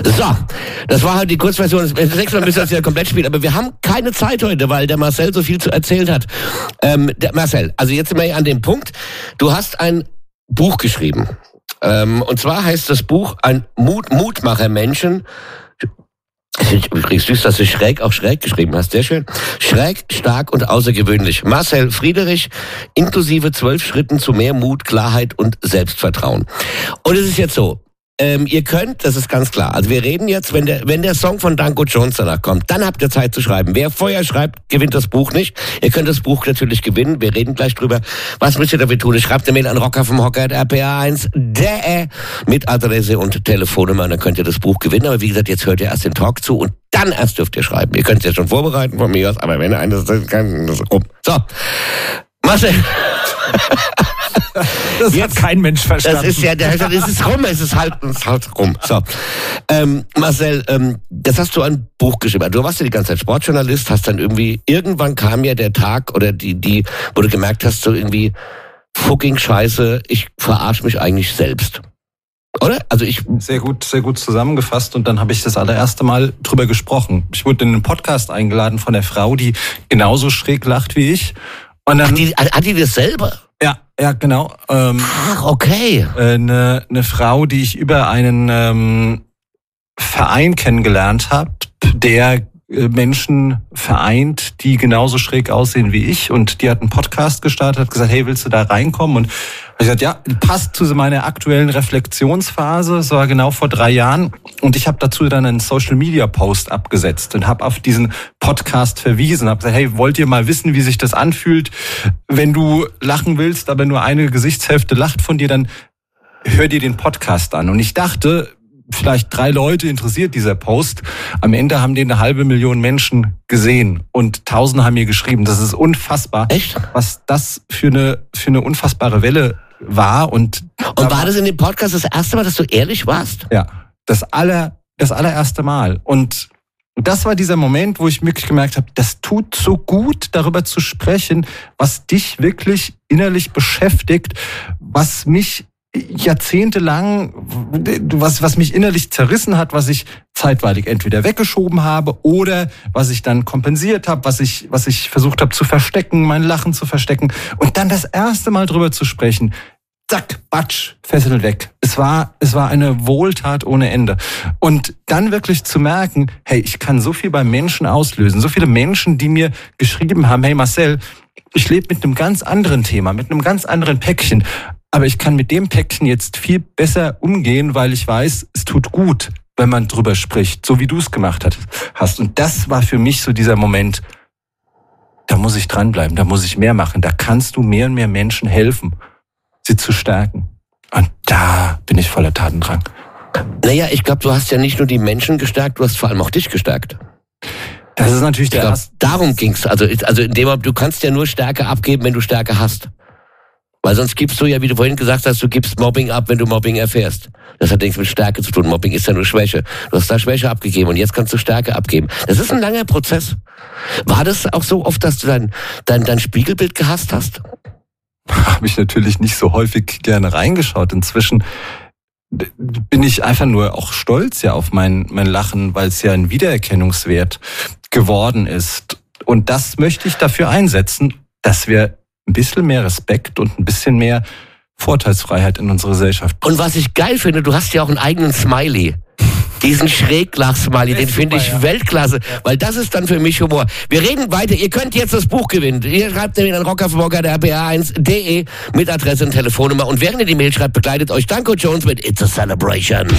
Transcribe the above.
So, das war halt die Kurzversion. Das nächste Mal müssen wir das wieder komplett spielen. Aber wir haben keine Zeit heute, weil der Marcel so viel zu erzählen hat. Marcel, also jetzt sind wir an dem Punkt. Du hast ein Buch geschrieben. Und zwar heißt das Buch ein Mutmacher-Menschen. Übrigens süß, dass du schräg geschrieben hast. Sehr schön. Schräg, stark und außergewöhnlich. Marcel Friedrich, inklusive 12 Schritten zu mehr Mut, Klarheit und Selbstvertrauen. Und es ist jetzt so. Ihr könnt, das ist ganz klar, also wir reden jetzt, wenn der Song von Danko Jones danach kommt, dann habt ihr Zeit zu schreiben. Wer vorher schreibt, gewinnt das Buch nicht. Ihr könnt das Buch natürlich gewinnen, wir reden gleich drüber. Was müsst ihr dafür tun? Schreibt eine Mail an rocker@rpa1.de mit Adresse und Telefonnummer, und dann könnt ihr das Buch gewinnen. Aber wie gesagt, jetzt hört ihr erst den Talk zu und dann erst dürft ihr schreiben. Ihr könnt es jetzt schon vorbereiten von mir aus, aber wenn ihr eines kann, das ist rum. So, Marcel. Das jetzt, hat kein Mensch verstanden. Das ist ja, es ist rum, es ist halt rum. So, Marcel, das hast du ein Buch geschrieben. Du warst ja die ganze Zeit Sportjournalist, hast dann irgendwann kam ja der Tag oder die, wo du gemerkt hast, so irgendwie, fucking Scheiße, ich verarsche mich eigentlich selbst. Oder? Also sehr gut zusammengefasst, und dann habe ich das allererste Mal drüber gesprochen. Ich wurde in einen Podcast eingeladen von der Frau, die genauso schräg lacht wie ich. Und dann, hat die das selber? Ja, genau. Ach, okay. Eine Frau, die ich über einen Verein kennengelernt habe, der Menschen vereint, die genauso schräg aussehen wie ich, und die hat einen Podcast gestartet, hat gesagt, hey, willst du da reinkommen? Und ich gesagt, ja, passt zu meiner aktuellen Reflexionsphase. Das war genau vor 3 Jahren, und ich habe dazu dann einen Social-Media-Post abgesetzt und habe auf diesen Podcast verwiesen, habe gesagt, hey, wollt ihr mal wissen, wie sich das anfühlt, wenn du lachen willst, aber nur eine Gesichtshälfte lacht von dir, dann hör dir den Podcast an. Und ich dachte, vielleicht 3 Leute interessiert dieser Post. Am Ende haben den 500.000 Menschen gesehen und Tausende haben mir geschrieben. Das ist unfassbar. Echt? Was das für eine unfassbare Welle war. Und war das in dem Podcast das erste Mal, dass du ehrlich warst? Ja, das allererste Mal. Und das war dieser Moment, wo ich wirklich gemerkt habe, das tut so gut, darüber zu sprechen, was dich wirklich innerlich beschäftigt, was mich jahrzehntelang, was mich innerlich zerrissen hat, was ich zeitweilig entweder weggeschoben habe oder was ich dann kompensiert habe, was ich versucht habe zu verstecken, mein Lachen zu verstecken, und dann das erste Mal drüber zu sprechen. Zack, batsch, Fessel weg. Es war eine Wohltat ohne Ende. Und dann wirklich zu merken, hey, ich kann so viel bei Menschen auslösen. So viele Menschen, die mir geschrieben haben, hey Marcel, ich lebe mit einem ganz anderen Thema, mit einem ganz anderen Päckchen. Aber ich kann mit dem Päckchen jetzt viel besser umgehen, weil ich weiß, es tut gut, wenn man drüber spricht, so wie du es gemacht hast. Und das war für mich so dieser Moment, da muss ich dranbleiben, da muss ich mehr machen. Da kannst du mehr und mehr Menschen helfen, sie zu stärken. Und da bin ich voller Tatendrang. Naja, ich glaube, du hast ja nicht nur die Menschen gestärkt, du hast vor allem auch dich gestärkt. Das ist natürlich der erste. Darum ging's. Also in dem Moment, du kannst ja nur Stärke abgeben, wenn du Stärke hast. Weil sonst gibst du ja, wie du vorhin gesagt hast, du gibst Mobbing ab, wenn du Mobbing erfährst. Das hat nichts mit Stärke zu tun. Mobbing ist ja nur Schwäche. Du hast da Schwäche abgegeben und jetzt kannst du Stärke abgeben. Das ist ein langer Prozess. War das auch so oft, dass du dein Spiegelbild gehasst hast? Habe ich natürlich nicht so häufig gerne reingeschaut. Inzwischen bin ich einfach nur auch stolz ja auf mein Lachen, weil es ja ein Wiedererkennungswert geworden ist. Und das möchte ich dafür einsetzen, dass wir ein bisschen mehr Respekt und ein bisschen mehr Vorteilsfreiheit in unserer Gesellschaft. Und was ich geil finde, du hast ja auch einen eigenen Smiley. Diesen Schräglach-Smiley, den finde ich Weltklasse, weil das ist dann für mich Humor. Wir reden weiter, ihr könnt jetzt das Buch gewinnen. Ihr schreibt nämlich an rocker@rpa1.de mit Adresse und Telefonnummer. Und während ihr die Mail schreibt, begleitet euch Danko Jones mit It's a Celebration.